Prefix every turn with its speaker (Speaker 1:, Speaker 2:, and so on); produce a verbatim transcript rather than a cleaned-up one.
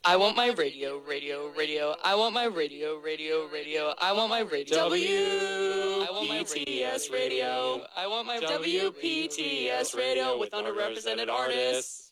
Speaker 1: I want my radio, radio, radio. I want my radio, radio, radio. I want my radio.
Speaker 2: W P T S Radio.
Speaker 1: I want my
Speaker 2: W P T S Radio with underrepresented artists.